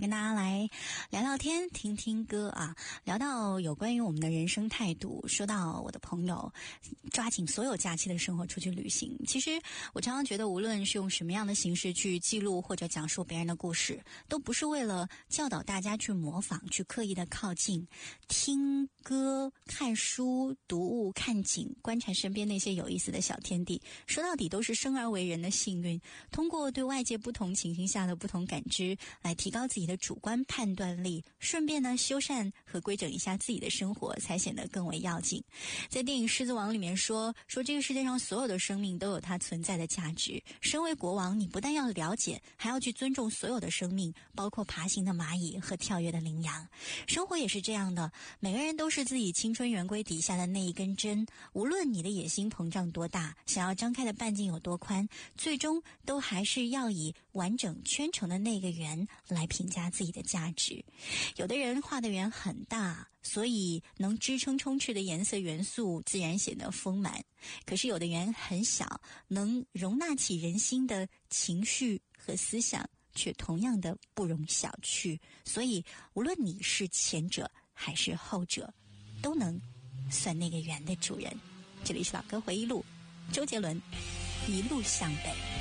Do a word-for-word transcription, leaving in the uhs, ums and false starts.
跟大家来聊聊天，听听歌啊。聊到有关于我们的人生态度，说到我的朋友抓紧所有假期的生活出去旅行。其实我常常觉得，无论是用什么样的形式去记录或者讲述别人的故事，都不是为了教导大家去模仿，去刻意的靠近。听歌、看书、读物、看景，观察身边那些有意思的小天地，说到底都是生而为人的幸运。通过对外界不同情形下的不同感知，来提高自己的主观判断力，顺便呢修缮和规整一下自己的生活，才显得更为要紧。在电影《狮子王》里面说说这个世界上所有的生命都有它存在的价值。身为国王，你不但要了解，还要去尊重所有的生命，包括爬行的蚂蚁和跳跃的羚羊。生活也是这样的，每个人都是自己青春圆规底下的那一根针，无论你的野心膨胀多大，想要张开的半径有多宽，最终都还是要以完整圈成的那个圆来评价自己的价值。有的人画的圆很大，所以能支撑充斥的颜色元素自然显得丰满，可是有的圆很小，能容纳起人心的情绪和思想，却同样的不容小觑。所以无论你是前者还是后者，都能算那个圆的主人。这里是老歌回忆录，周杰伦，一路向北。